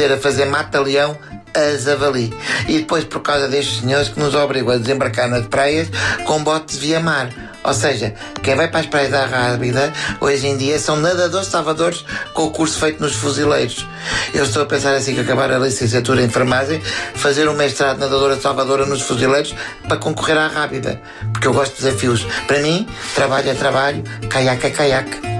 aprender a fazer mata-leão a javali. E depois, por causa destes senhores que nos obrigam a desembarcar nas praias com botes via mar. Ou seja, quem vai para as praias da Rábida, hoje em dia, são nadadores salvadores com o curso feito nos fuzileiros. Eu estou a pensar assim que acabar a licenciatura em enfermagem, fazer um mestrado de nadadora salvadora nos fuzileiros para concorrer à Rábida. Porque eu gosto de desafios. Para mim, trabalho é trabalho, caiaque é caiaque.